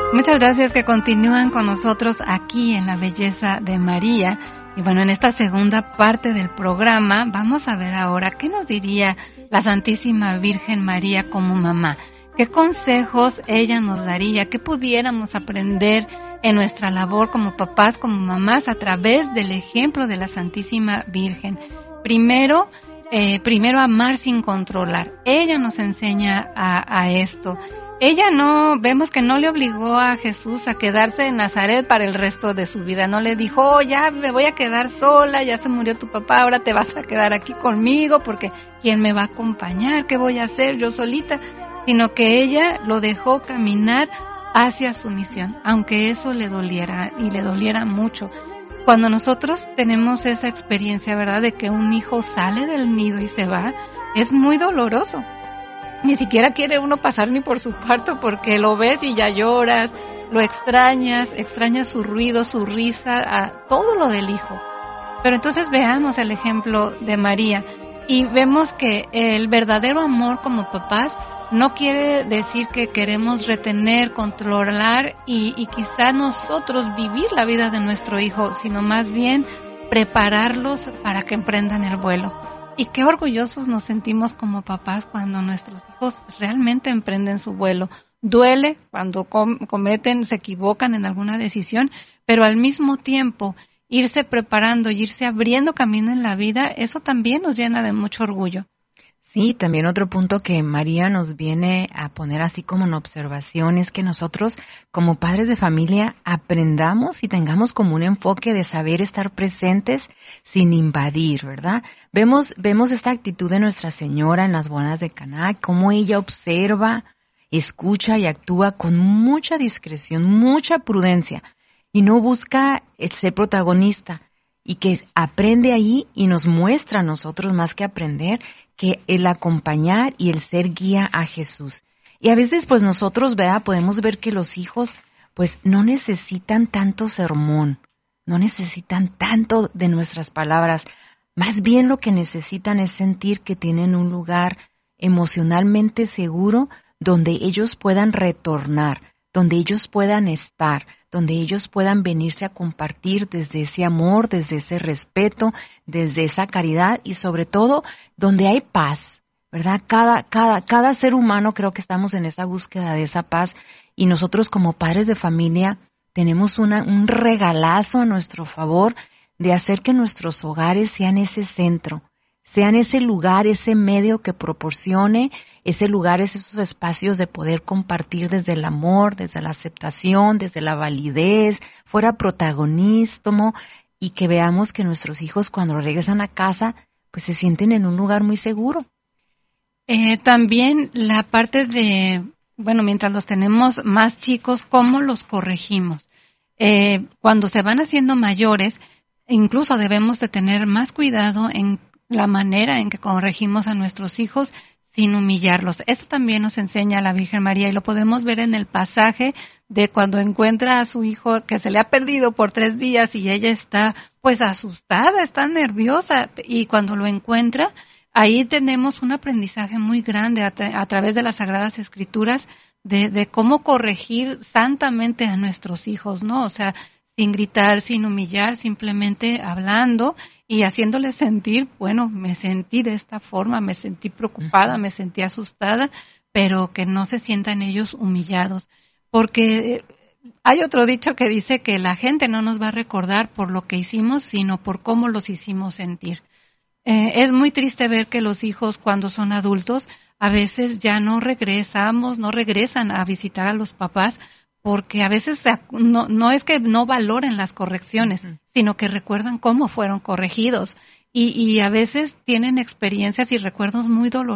Muchas gracias que continúan con nosotros aquí en La Belleza de María. Y bueno, en esta segunda parte del programa vamos a ver ahora qué nos diría la Santísima Virgen María como mamá. ¿Qué consejos ella nos daría? ¿Qué pudiéramos aprender en nuestra labor como papás, como mamás, a través del ejemplo de la Santísima Virgen? Primero amar sin controlar. Ella nos enseña a esto. Ella vemos que no le obligó a Jesús a quedarse en Nazaret para el resto de su vida. No le dijo, ya me voy a quedar sola, ya se murió tu papá, ahora te vas a quedar aquí conmigo porque ¿quién me va a acompañar? ¿Qué voy a hacer yo solita? Sino que ella lo dejó caminar hacia su misión, aunque eso le doliera y le doliera mucho. Cuando nosotros tenemos esa experiencia, ¿verdad?, de que un hijo sale del nido y se va, es muy doloroso. Ni siquiera quiere uno pasar ni por su parto porque lo ves y ya lloras, lo extrañas su ruido, su risa, todo lo del hijo. Pero entonces veamos el ejemplo de María y vemos que el verdadero amor como papás no quiere decir que queremos retener, controlar y quizá nosotros vivir la vida de nuestro hijo, sino más bien prepararlos para que emprendan el vuelo. Y qué orgullosos nos sentimos como papás cuando nuestros hijos realmente emprenden su vuelo. Duele cuando se equivocan en alguna decisión, pero al mismo tiempo irse preparando y irse abriendo camino en la vida, eso también nos llena de mucho orgullo. Sí, también otro punto que María nos viene a poner así como en observación es que nosotros como padres de familia aprendamos y tengamos como un enfoque de saber estar presentes sin invadir, ¿verdad? Vemos esta actitud de Nuestra Señora en las bodas de Caná, cómo ella observa, escucha y actúa con mucha discreción, mucha prudencia y no busca ser protagonista y que aprende ahí y nos muestra a nosotros más que aprender que el acompañar y el ser guía a Jesús. Y a veces pues nosotros, ¿verdad?, podemos ver que los hijos pues no necesitan tanto sermón, no necesitan tanto de nuestras palabras, más bien lo que necesitan es sentir que tienen un lugar emocionalmente seguro donde ellos puedan retornar, donde ellos puedan estar, donde ellos puedan venirse a compartir desde ese amor, desde ese respeto, desde esa caridad y sobre todo donde hay paz, ¿verdad? Cada ser humano creo que estamos en esa búsqueda de esa paz y nosotros como padres de familia tenemos un regalazo a nuestro favor de hacer que nuestros hogares sean ese centro, sean ese lugar, ese medio que proporcione ese lugar, esos espacios de poder compartir desde el amor, desde la aceptación, desde la validez, fuera protagonismo y que veamos que nuestros hijos cuando regresan a casa pues se sienten en un lugar muy seguro. También la parte de, mientras los tenemos más chicos, ¿cómo los corregimos? Cuando se van haciendo mayores, incluso debemos de tener más cuidado en la manera en que corregimos a nuestros hijos sin humillarlos. Esto también nos enseña la Virgen María y lo podemos ver en el pasaje de cuando encuentra a su hijo que se le ha perdido por 3 días y ella está pues asustada, está nerviosa y cuando lo encuentra, ahí tenemos un aprendizaje muy grande a través de las Sagradas Escrituras de cómo corregir santamente a nuestros hijos, ¿no? O sea, sin gritar, sin humillar, simplemente hablando y haciéndoles sentir, me sentí de esta forma, me sentí preocupada, me sentí asustada, pero que no se sientan ellos humillados. Porque hay otro dicho que dice que la gente no nos va a recordar por lo que hicimos, sino por cómo los hicimos sentir. Es muy triste ver que los hijos cuando son adultos a veces ya no regresan a visitar a los papás porque a veces no es que no valoren las correcciones, sino que recuerdan cómo fueron corregidos y a veces tienen experiencias y recuerdos muy dolorosos